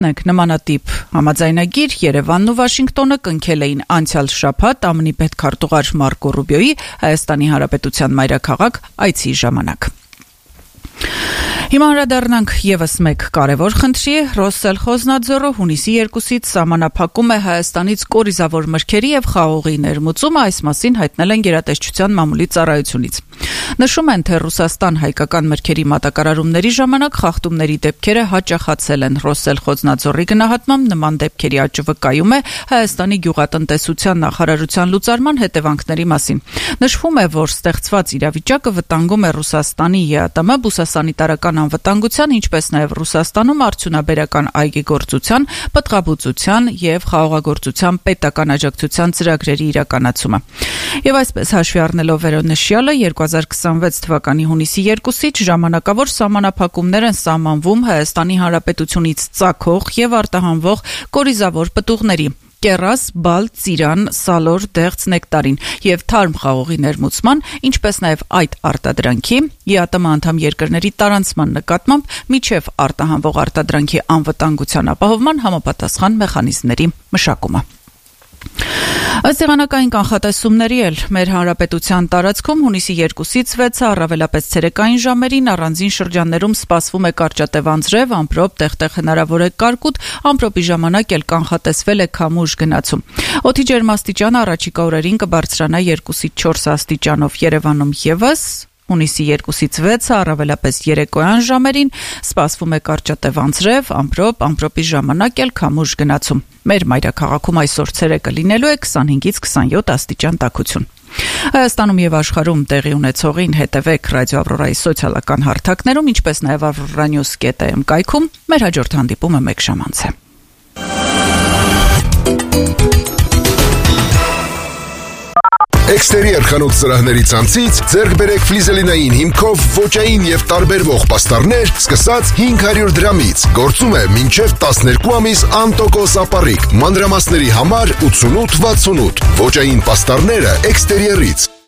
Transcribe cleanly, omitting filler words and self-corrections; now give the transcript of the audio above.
Նմանատիպ համաձայնագիր Երևանն ու Վաշինգտոնը կնքել էին անցյալ շաբաթ ԱՄՆ պետքարտուղար Մարկո Ռուբիոյի Հայաստանի Հանրապետության մայրաքաղաք այցի ժամանակ։ Հիմա անդրադառնանք եւս մեկ կարևոր խնդրի. Ռոսսելխոզնաձորը հունիսի 2-ից սահմանափակում է Հայաստանից կորիզավոր մրգերի եւ խաղողի ներմուծումը, այս մասին հայտնել են Գերատեսչության մամուլի ծառայությունից։ Նշում են, թե Ռուսաստան հայկական մրգերի մատակարարումների ժամանակ խախտումների դեպքերը հաճախացել են։ Ռոսսելխոզնաձորի գնահատմամբ նման դեպքերի աճը վկայում է Հայաստանի գյուղատնտեսության նախարարության լուծարման հետևանքների մասին։ Նշվում է, որ ստեղծված իրավիճակը վտանգում է Ռուսաստանի ԵԱՏՄ բուսասանիտարական անվտանգության, ինչպես նաև Ռուսաստանում արդյունաբերական այգեգործության, պտղաբուծության եւ խաղողագործության պետական աջակցության ծրագրերի իրականացումը։ Եվ այսպես հաշվի առնելով վերոնշյալը 2026 թվականի հունիսի 2-ից ժամանակավոր սահմանափակումներ են սահմանվում Հայաստանի Հանրապետությունից ծագող եւ արտահանվող կորիզավոր պտուղների կեռաս, բալ, ծիրան, սալոր, դեղց, նեկտարին եւ թարմ խաղողի ներմուծման, ինչպես նաեւ այդ արտադրանքի ԵԱՏՄ անդամ երկրների տարանցման նկատմամբ միջև արտահանվող արտադրանքի անվտանգության ապահովման համապատասխան մեխանիզմների մշակումը։ Ըստ եղանակային կանխատեսումների էլ մեր հանրապետության տարածքում հունիսի 2-ից 6-ը առավելապես ցերեկային ժամերին առանձին շրջաններում սպասվում է կարճատև անձրև, ամպրոպ, տեղ-տեղ հնարավոր է կարկուտ, ամպրոպի ժամանակ էլ կանխատեսվել է քամուշ գնացում։ Օդի ջերմաստիճանը առաջիկա օրերին կբարձրանա 2-ից 4 աստիճանով, Երևանում եւս հունիսի 2-ից 6-ը առավելապես երեկոյան ժամերին սպասվում է կարճատև անձրև, ամպրոպ, ամպրոպի ժամանակ էլ քամուշ գնացում։ Մեր մայրաքաղաքում այսօր ցերեկը լինելու է 25-ից 27 աստիճան տաքություն։ Հայաստանում եւ աշխարհում տեղի ունեցողին հետևեք Ռադիո Ավրորայի սոցիալական հարթակներում, ինչպես նաեւ avroranews.am կայքում։ Մեր հաջորդ հանդիպումը մեկ ժամ անց է։ Էքստերիեր խանութ սրահների ցանցից ձեռք բերեք ֆլիզելինային հիմքով ոճային եւ տարբերվող պաստառներ սկսած 500 դրամից։ Գործում է մինչև 12 ամիս անտոկոս ապառիկ։ Մանրամասների համար 8868։ Ոճային պաստառները Էքստերիերից։